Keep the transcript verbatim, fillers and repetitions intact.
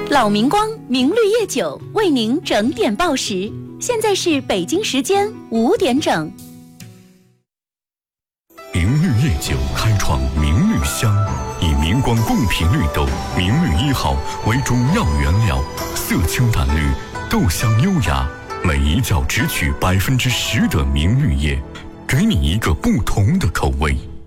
老明光明绿叶酒为您整点报时，现在是北京时间五点整。 明绿叶酒开创明绿香，以明光贡品绿豆明绿一号为主要原料，色清淡绿，豆香优雅，每一窖只取百分之十的明绿叶，给你一个不同的口味。